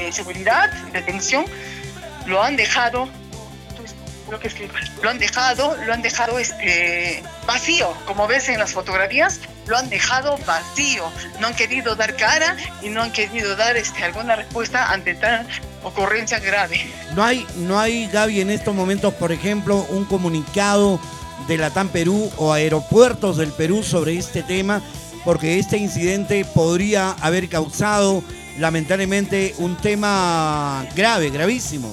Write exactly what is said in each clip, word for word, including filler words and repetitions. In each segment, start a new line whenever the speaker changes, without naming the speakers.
de seguridad, de detención, lo han dejado, lo, que es que lo han dejado, lo han dejado este, vacío, como ves en las fotografías, lo han dejado vacío. No han querido dar cara y no han querido dar este, alguna respuesta ante tal ocurrencia grave.
No hay, no hay, Gaby, en estos momentos, por ejemplo, un comunicado de Latam Perú o Aeropuertos del Perú sobre este tema, porque este incidente podría haber causado lamentablemente un tema grave, gravísimo.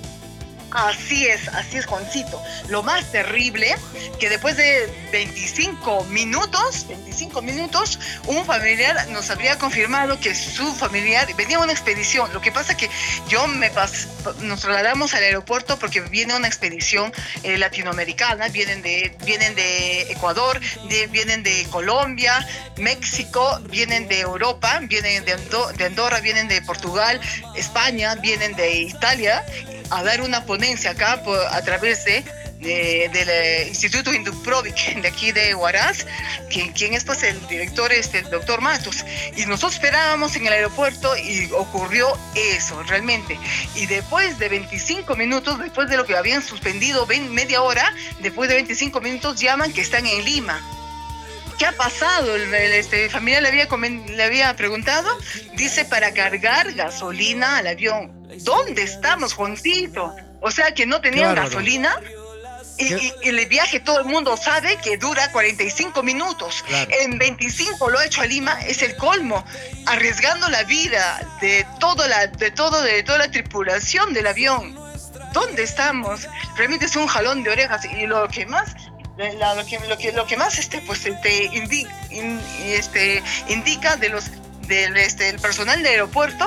Así es, así es, Juancito. Lo más terrible, que después de veinticinco minutos, veinticinco minutos, un familiar nos habría confirmado que su familiar venía a una expedición. Lo que pasa que yo me pas, nos trasladamos al aeropuerto porque viene una expedición eh, latinoamericana, vienen de, vienen de Ecuador, de, vienen de Colombia, México, vienen de Europa, vienen de, Ando, de Andorra, vienen de Portugal, España, vienen de Italia, a dar una ponencia acá por, a través de, de, del Instituto Induprovic de aquí de Huaraz, quien, quien es pues el director, este, el doctor Matos. Y nosotros esperábamos en el aeropuerto y ocurrió eso realmente. Y después de veinticinco minutos, después de lo que habían suspendido media hora, después de veinticinco minutos llaman que están en Lima. ¿Qué ha pasado? El, el este, familiar le había, le había preguntado, dice para cargar gasolina al avión. ¿Dónde estamos, Juancito? O sea que no tenían gasolina y, y, y el viaje todo el mundo sabe que dura cuarenta y cinco minutos. Claro. En veinticinco lo ha hecho a Lima, es el colmo, arriesgando la vida de, todo la, de, todo, de toda la tripulación del avión. ¿Dónde estamos? Realmente es un jalón de orejas y lo que más... La, lo, que, lo, que, lo que más este, pues, te indi, in, este, indica de los, del este, el personal de aeropuerto,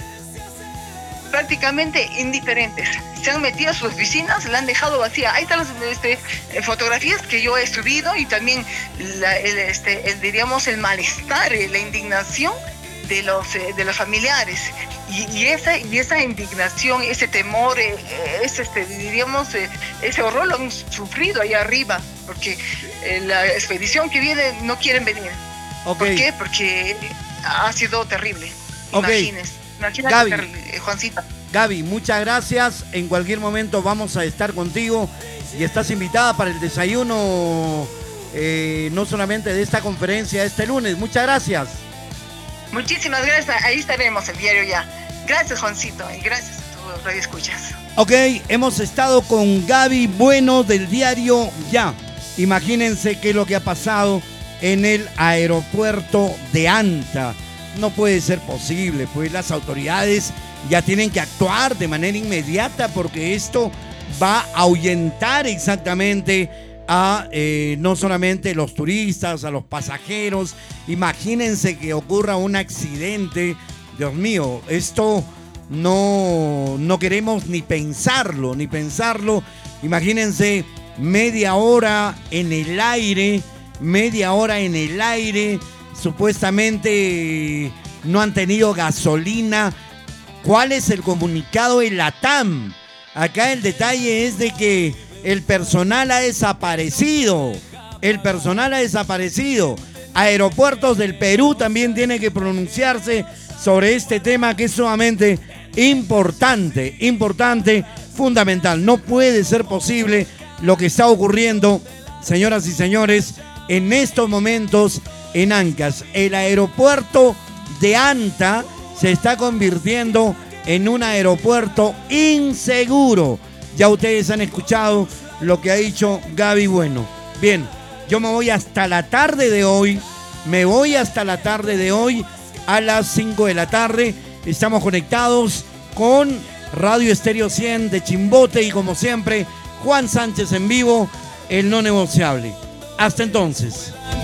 prácticamente indiferentes. Se han metido a sus oficinas, la han dejado vacía. Ahí están las este, fotografías que yo he subido y también la, el, este, el, diríamos el malestar, la indignación de los, eh, de los familiares. Y, y, esa, y esa indignación, ese temor, eh, ese, este, diríamos, eh, ese horror lo han sufrido ahí arriba, porque eh, la expedición que viene no quieren venir. Okay. ¿Por qué? Porque ha sido terrible.
Okay.
Imagínese. Imagínate,
Gaby,
ter- Juancita.
Gaby, muchas gracias. En cualquier momento vamos a estar contigo y estás invitada para el desayuno, eh, no solamente de esta conferencia este lunes. Muchas gracias.
Muchísimas gracias, ahí estaremos el diario ya. Gracias, Juancito, y gracias a tu radio escuchas.
Ok, hemos estado con Gaby Bueno del diario Ya. Imagínense qué es lo que ha pasado en el aeropuerto de Anta. No puede ser posible, pues las autoridades ya tienen que actuar de manera inmediata porque esto va a ahuyentar exactamente a eh, no solamente los turistas, a los pasajeros. Imagínense que ocurra un accidente. Dios mío, esto no, no queremos ni pensarlo, ni pensarlo. Imagínense media hora en el aire, media hora en el aire, supuestamente no han tenido gasolina. ¿Cuál es el comunicado de Latam? Acá el detalle es de que el personal ha desaparecido. El personal ha desaparecido. Aeropuertos del Perú también tiene que pronunciarse sobre este tema que es sumamente importante, importante, fundamental. No puede ser posible lo que está ocurriendo, señoras y señores, en estos momentos en Ancash. El aeropuerto de Anta se está convirtiendo en un aeropuerto inseguro. Ya ustedes han escuchado lo que ha dicho Gaby Bueno. Bien, yo me voy hasta la tarde de hoy. Me voy hasta la tarde de hoy a las cinco de la tarde. Estamos conectados con Radio Estéreo cien de Chimbote y como siempre, Juan Sánchez en vivo, el no negociable. Hasta entonces.